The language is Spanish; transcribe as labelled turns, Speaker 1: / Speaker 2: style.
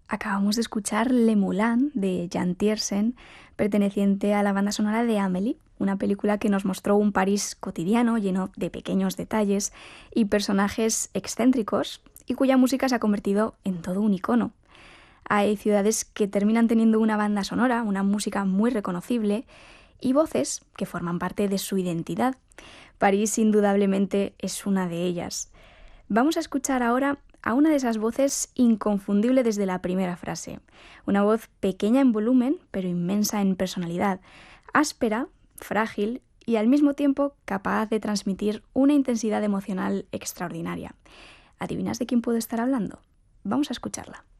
Speaker 1: Acabamos de escuchar Le Moulin de Jan Tiersen, perteneciente a la banda sonora de Amélie, una película que nos mostró un París cotidiano lleno de pequeños detalles y personajes excéntricos y cuya música se ha convertido en todo un icono. Hay ciudades que terminan teniendo una banda sonora, una música muy reconocible y voces que forman parte de su identidad. París indudablemente es una de ellas. Vamos a escuchar ahora a una de esas voces inconfundible desde la primera frase. Una voz pequeña en volumen, pero inmensa en personalidad, áspera, frágil y al mismo tiempo capaz de transmitir una intensidad emocional extraordinaria. ¿Adivinas de quién puedo estar hablando? Vamos a escucharla.